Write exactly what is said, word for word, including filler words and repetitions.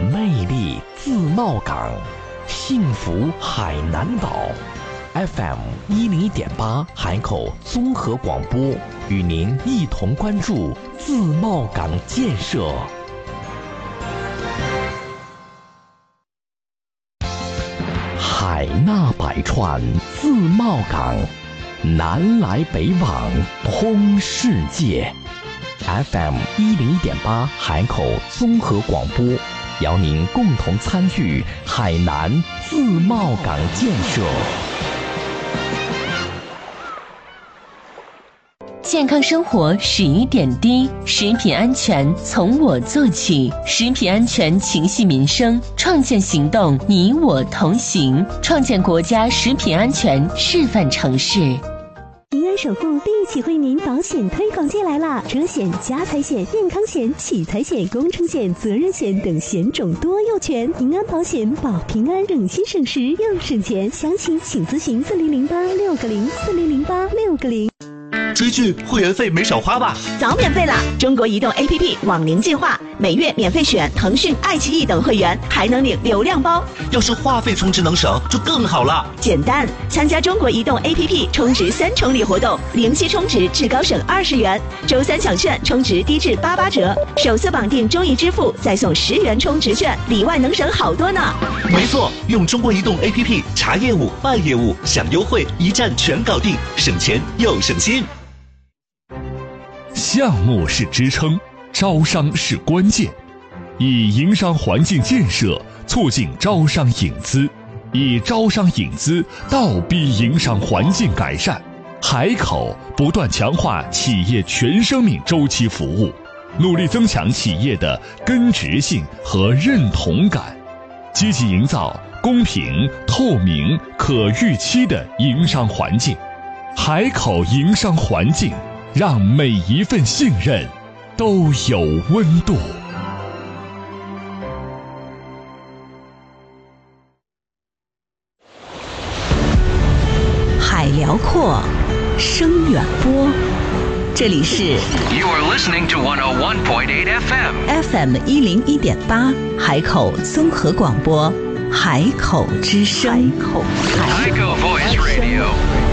魅力自贸港，幸福海南岛。F M 一零一点八海口综合广播与您一同关注自贸港建设。海纳百川，自贸港，南来北往，通世界。F M 一零一点八海口综合广播，邀您共同参与海南自贸港建设。 健康生活始于点滴，食品安全从我做起，食品安全情系民生，创建行动你我同行，创建国家食品安全示范城市。 平安首付第一期为您保险推广季来啦！车险、家财险、健康险、取财险、工程险、责任险等险种多又全，平安保险保平安，省心省时又省钱。详情请咨询四零零八六个零四零零八六个零。 追剧会员费没少花吧？ 早免费啦！中国移动 A P P 网龄计划，每月免费选腾讯、爱奇艺等会员，还能领流量包。 要是话费充值能省，就更好了。 简单，参加中国移动 A P P 充值三重礼活动，零息充值至高省二十元，周三抢券充值低至八八折，首次绑定中移支付再送十元充值券，里外能省好多呢。 没错，用中国移动 A P P 查业务、办业务、享优惠，一站全搞定，省钱又省心。 项目是支撑，招商是关键。以营商环境建设促进招商引资，以招商引资倒逼营商环境改善。海口不断强化企业全生命周期服务，努力增强企业的根植性和认同感，积极营造公平、透明、可预期的营商环境。海口营商环境，让每一份信任都有温度。 海辽阔，声远播，这里是 You are listening to one oh one point eight F M F M 一零一点八海口综合广播，海口之声。 海口 Voice Radio。